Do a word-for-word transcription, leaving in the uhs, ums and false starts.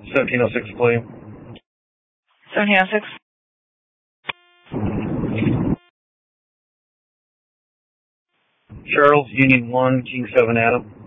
seventeen oh six, play. seventeen oh six. Charles, Union one, King seven, Adam.